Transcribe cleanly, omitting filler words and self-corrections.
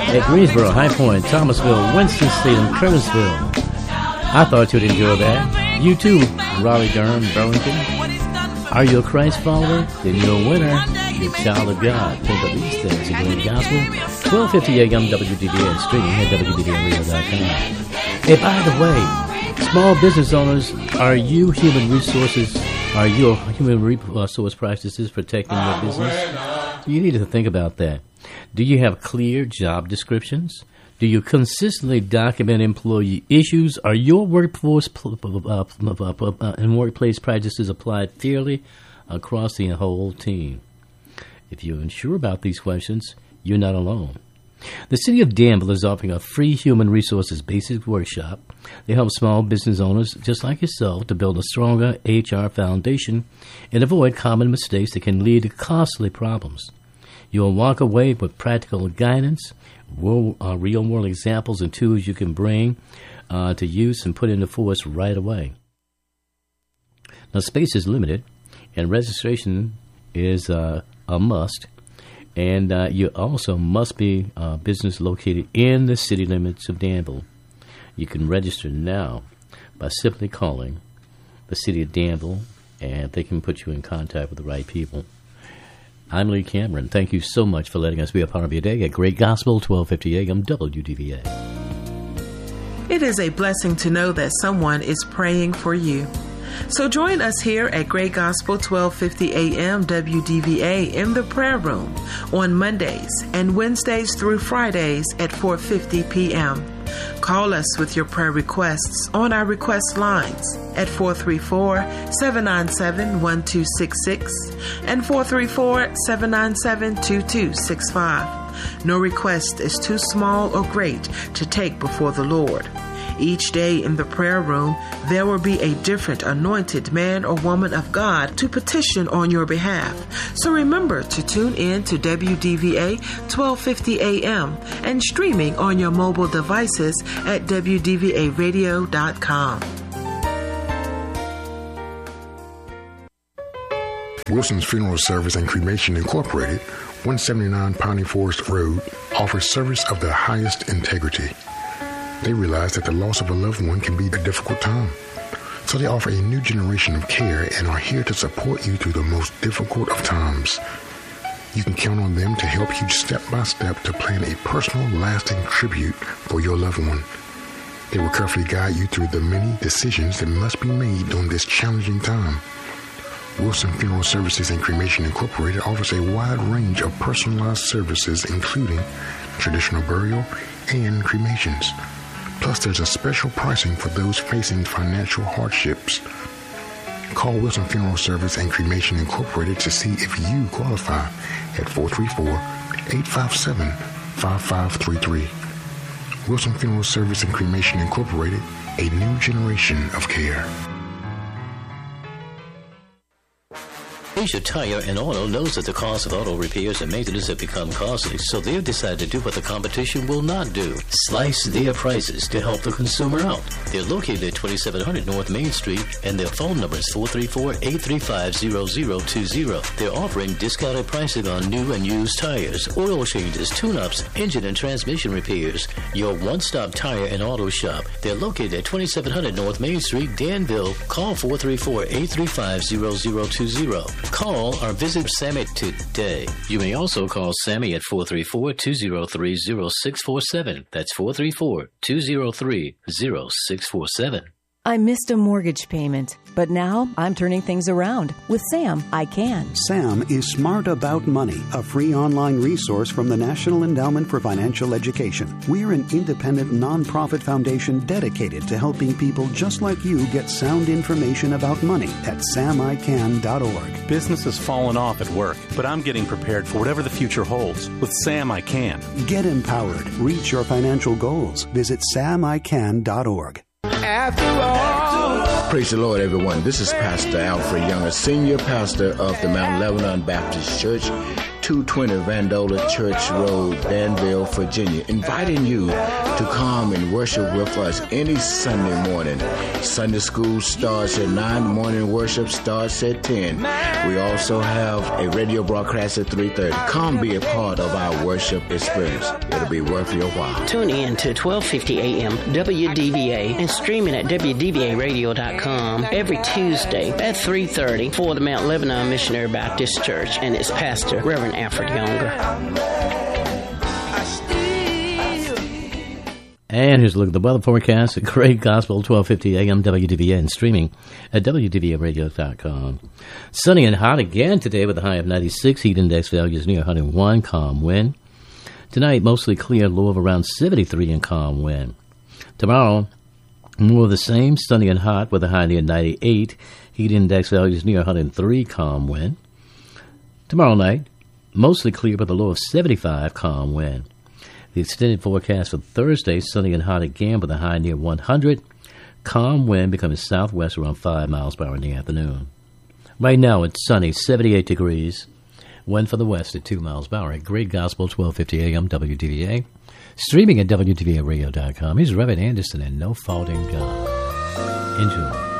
at Greensboro, High Point, Thomasville, Winston-Salem, Curtisville. I thought you'd enjoy that. You too, Raleigh-Durham, Burlington. Are you a Christ follower? Then you're a winner. You're a child of God. Think of these things in the gospel. 1250 AM WDVA and streaming at WDVARadio.com. Hey, by the way, small business owners, are you human resources? Are your human resource practices protecting your business? You need to think about that. Do you have clear job descriptions? Do you consistently document employee issues? Are your workforce and workplace practices applied fairly across the whole team? If you're unsure about these questions, you're not alone. The City of Danville is offering a free human resources basic workshop. They help small business owners just like yourself to build a stronger HR foundation and avoid common mistakes that can lead to costly problems. You'll walk away with practical guidance, real-world examples and tools you can bring to use and put into force right away. Now, space is limited, and registration is a must. And you also must be a business located in the city limits of Danville. You can register now by simply calling the City of Danville, and they can put you in contact with the right people. I'm Lee Cameron. Thank you so much for letting us be a part of your day at Great Gospel, 1250 AM WDVA. It is a blessing to know that someone is praying for you. So join us here at Great Gospel 1250 AM WDVA in the prayer room on Mondays and Wednesdays through Fridays at 4:50 p.m. Call us with your prayer requests on our request lines at 434-797-1266 and 434-797-2265. No request is too small or great to take before the Lord. Each day in the prayer room, there will be a different anointed man or woman of God to petition on your behalf. So remember to tune in to WDVA 1250 AM and streaming on your mobile devices at WDVARadio.com. Wilson's Funeral Service and Cremation Incorporated, 179 Piney Forest Road, offers service of the highest integrity. They realize that the loss of a loved one can be a difficult time. So they offer a new generation of care and are here to support you through the most difficult of times. You can count on them to help you step by step to plan a personal, lasting tribute for your loved one. They will carefully guide you through the many decisions that must be made during this challenging time. Wilson Funeral Services and Cremation Incorporated offers a wide range of personalized services, including traditional burial and cremations. Plus, there's a special pricing for those facing financial hardships. Call Wilson Funeral Service and Cremation Incorporated to see if you qualify at 434-857-5533. Wilson Funeral Service and Cremation Incorporated, a new generation of care. Asia Tire and Auto knows that the cost of auto repairs and maintenance have become costly, so they've decided to do what the competition will not do: slice their prices to help the consumer out. They're located at 2700 North Main Street, and their phone number is 434-835-0020. They're offering discounted pricing on new and used tires, oil changes, tune-ups, engine and transmission repairs. Your one-stop tire and auto shop. They're located at 2700 North Main Street, Danville. Call 434-835-0020. Call or visit Sammy today. You may also call Sammy at 434-203-0647. That's 434-203-0647. I missed a mortgage payment, but now I'm turning things around. With Sam, I can. Sam is Smart About Money, a free online resource from the National Endowment for Financial Education. We're an independent nonprofit foundation dedicated to helping people just like you get sound information about money at samican.org. Business has fallen off at work, but I'm getting prepared for whatever the future holds. With Sam, I can. Get empowered. Reach your financial goals. Visit samican.org. After all. Praise the Lord, everyone. This is Pastor Alfred Young, a senior pastor of the Mount Lebanon Baptist Church, 2220 Vandola Church Road, Danville, Virginia, inviting you to come and worship with us any Sunday morning. Sunday school starts at 9, morning worship starts at 10. We also have a radio broadcast at 3:30. Come be a part of our worship experience. It'll be worth your while. Tune in to 1250 AM WDVA and streaming at WDVAradio.com every Tuesday at 3:30 for the Mount Lebanon Missionary Baptist Church and its pastor, Reverend Alfred Younger. And here's a look at the weather forecast at Great Gospel, 1250 AM WDVA, and streaming at WDVAradio.com. Sunny and hot again today with a high of 96. Heat index values near 101. Calm wind. Tonight, mostly clear, low of around 73 and calm wind. Tomorrow, more of the same, sunny and hot with a high near 98. Heat index values near 103. Calm wind. Tomorrow night, mostly clear with a low of 75. Calm wind. The extended forecast for Thursday, sunny and hot again with a high near 100. Calm wind becoming southwest around 5 miles per hour in the afternoon. Right now it's sunny, 78 degrees. Wind from the west at 2 miles per hour. At Great Gospel, 1250 AM WDVA. Streaming at WDVAradio.com. Here's Reverend Anderson and No Fault in God. Enjoy.